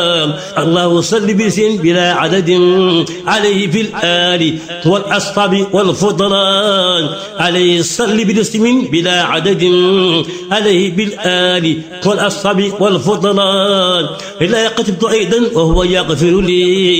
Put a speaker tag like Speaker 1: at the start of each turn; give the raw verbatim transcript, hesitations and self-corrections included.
Speaker 1: الله صل باسم بلا عدد عليه في الآل والأصحاب والفضلان، عليه صل باسم بلا عدد عليه بالآل والأصحاب والفضلان. إلا كتبت أيضا وهو يغفر لي